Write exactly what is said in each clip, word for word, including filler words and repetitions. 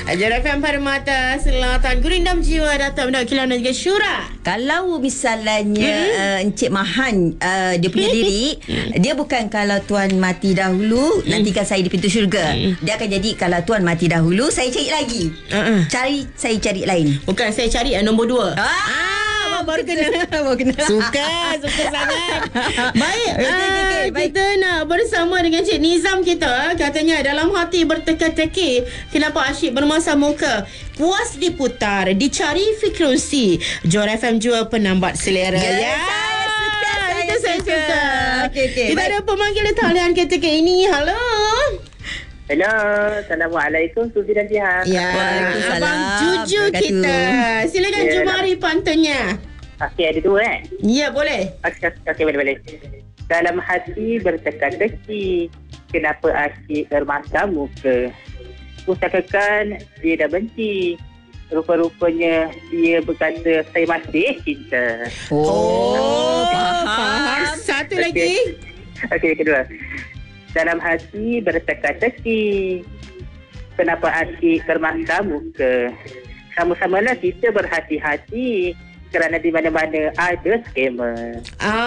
Jar F M Permata Selatan, Gurindam Jiwa datang mendapat Kilau dan juga Syura. Kalau misalnya mm-hmm. uh, Encik Mahan uh, dia punya lirik, dia bukan kalau tuan mati dahulu mm. nantikan saya di pintu syurga. Mm. Dia akan jadi kalau tuan mati dahulu saya cari lagi. Uh-uh. Cari saya cari lain. Bukan saya cari uh, nombor dua. Ah, ah baru kena. baru kena. Suka, suka sangat. Baik, okay, okay, okay. Uh, kita nak bersama dengan Cik Nizam kita. Katanya dalam hati berteka-teki, kenapa asyik bermasa muka, puas diputar, dicari frekuensi. Jar F M jua penambat selera. Ya, ya. Saya suka, saya Itu saya suka. suka. Okay, okay. Kita Baik. ada pemanggil talian ketika ini. Halo. Hello, Assalamualaikum Sufi dan Jihan. Ya, Waalaikumsalam. Abang Juju kita. Silakan Ya, jumari pantunnya. Okey, ada dua eh? Ya, boleh. Okey, okay, boleh-boleh. Dalam hati berteka-teki, kenapa asyik bermasa muka? Usahakan dia dah benci. Rupa-rupanya dia berkata, saya masih cinta. Oh, faham. faham. Satu Okey. lagi. Okey, kedua. Dalam hati berteka-teki, kenapa asyik bermasa muka? Sama-samalah kita berhati-hati kerana di mana-mana ada skamer.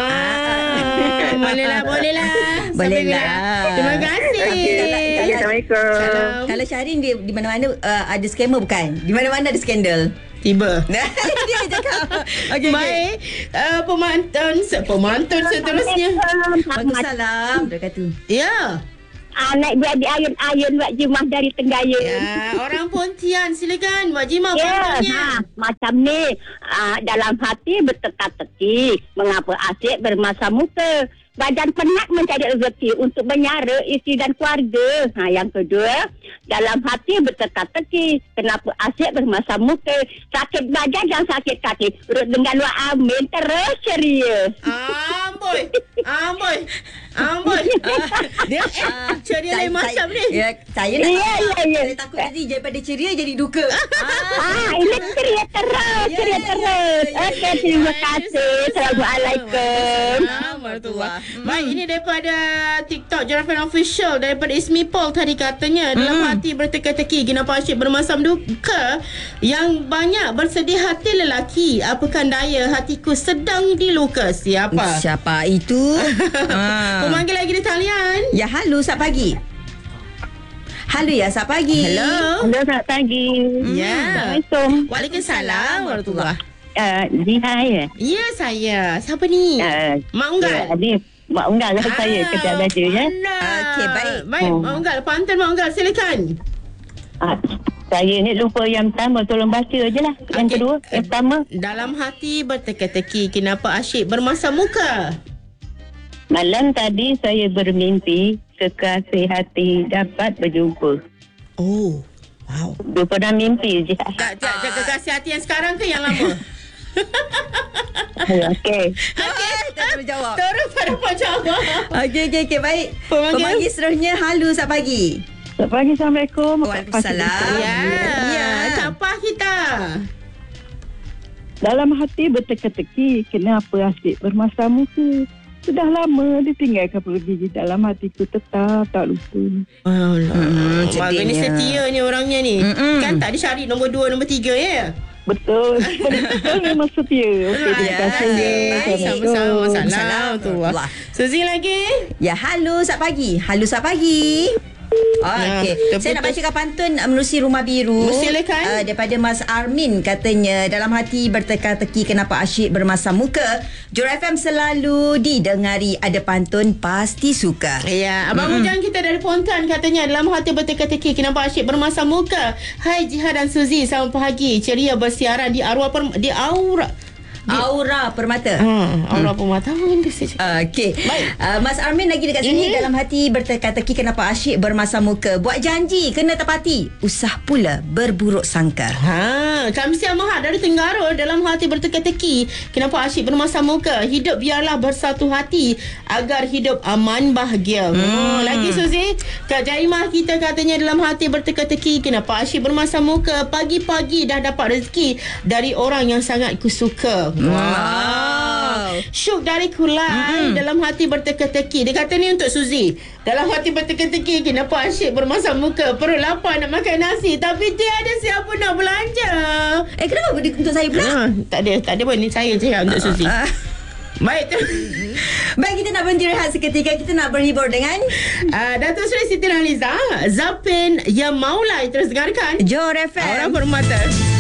Ah, bolehlah, bolehlah. Bolehlah. Terima kasih. Okey, Assalamualaikum. Salam. Kalau Syarin dia di mana-mana uh, ada scammer bukan? Di mana-mana ada skandal. Tiba. Dia cakap. Okey, Baik, uh, pemantun se- pemantun seterusnya. Waalaikumsalam. Dia kata. Ya. Ah, naik beradik ayun-ayun Wak Jumah dari Tenggaya. Ya, orang Pontian, silakan Wak Jimah Ya, pantunnya. ha, macam ni. Ah, dalam hati berteka-teki, mengapa asyik bermasa muka? Badan penat mencari rezeki untuk menyara isteri dan keluarga. Ha, yang kedua, dalam hati berteka-teki, kenapa asyik bermasa muka? Sakit badan dan sakit kaki. Urut dengan Wak Amin terus ceria. Amboi, amboi, amboi. Dia eh, ceria lain macam ni. Ya, saya nak. Ya, ya, ya. Saya takut jadi daripada ceria jadi duka. Ah, ini ceria terus, Ya, ceria ya, terus. ya, ya, Okey, ya. terima kasih. Assalamualaikum. Warahmatullahi. Baik, ini daripada TikTok Jar F M Official, daripada Ismi Paul tadi katanya dalam hati berteka-teki, kenapa asyik bermasam duka? Yang banyak bersedih hati lelaki, apakah daya hatiku sedang diluka? Siapa? Siapa itu? ha. Pemanggil lagi di talian. Ya, halo, selamat pagi. Halo ya, selamat pagi. Hello. Halo, selamat pagi. Ya. Assalamualaikum. Waalaikumsalam warahmatullahi. Uh, Ziha ya? Ya, saya. Siapa ni? Uh, Mak Unggal. Ya, ni Mak Unggal lah saya kerja belajar ya. Okey, baik. Baik, Oh. Mak Unggal. Pantun Mak Unggal, silakan. Uh, saya ni lupa yang pertama, tolong baca je lah. Yang Okey. kedua, yang pertama. Dalam hati berteka-teki, kenapa asyik bermasam muka? Malam tadi saya bermimpi kekasih hati dapat berjumpa. Oh, wow. Dia pernah mimpi je. Tak, tak, tak kekasih hati yang sekarang ke yang lama? Okey. Okey, tak perlu jawab. Terus pada penjawab. Okey, okey, okey, baik. Pemanggil. Pemanggil seterusnya, halo, selamat pagi. Selamat pagi, Assalamualaikum. Waalaikumsalam. Ya, Ya. siapa kita? Dalam hati berteka-teki, kenapa asyik bermasa muka? Sudah lama ditinggalkan pergi, dalam hatiku tetap tak lupa. Oh, Hmm, Mak ni sedihnya. setia ni orangnya ni. Mm-mm. Kan tak dicari nombor dua, nombor tiga ya? Betul. Betul memang setia. Okey, terima kasih. Baik, sama-sama. Salam tu. Wah. Suzi lagi. Ya, halo, selamat pagi. Halo, selamat pagi. Oh, Ya, okey. terputus. Saya nak bacakan pantun uh, menerusi Rumah Biru. Silakan. Uh, daripada Mas Armin, katanya dalam hati berteka-teki, kenapa asyik bermasam muka? Jar F M selalu didengari, ada pantun pasti suka. Ya, Abang mm-hmm. Ujang kita dari Pontian katanya dalam hati berteka-teki, kenapa asyik bermasam muka? Hai Jihad dan Suzi, selamat pagi. Ceria bersiaran di arwah per, di aura Aura Permata. Hmm, aura pematahuan dia saya cakap. Okey. Uh, Mas Armin lagi dekat sini. Mhm. Dalam hati berteka-teki, kenapa asyik bermasam muka? Buat janji kena tepati, usah pula berburuk sangka. Ha, Kamsia Mahat dari Tenggara, dalam hati berteka-teki, kenapa asyik bermasam muka? Hidup biarlah bersatu hati agar hidup aman bahagia. Hmm. Oh, lagi Suzi, Kak Jaimah kita katanya dalam hati berteka-teki, kenapa asyik bermasam muka? Pagi-pagi dah dapat rezeki dari orang yang sangat kusuka. Wow. Syuk dari Kulai. Mm-hmm. Dalam hati berteka-teki. Dia kata ni untuk Suzy. Dalam hati berteka-teki, kenapa asyik bermasam muka? Perut lapar nak makan nasi, tapi tiada siapa nak belanja. Eh, kenapa untuk saya pula? Ha, tak ada, tak ada pun. Ni saya je untuk Suzy. Uh, uh. Baik tu. Baik, kita nak berhenti rehat seketika. Kita nak berhibur dengan uh, Datuk Seri Siti Nurhaliza, Zapin yang Maulai. Terus dengarkan Johor F M Orang Permata.